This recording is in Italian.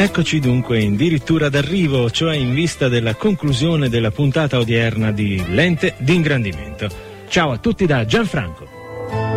Eccoci dunque addirittura d'arrivo, cioè in vista della conclusione della puntata odierna di Lente d'ingrandimento. Ciao a tutti da Gianfranco.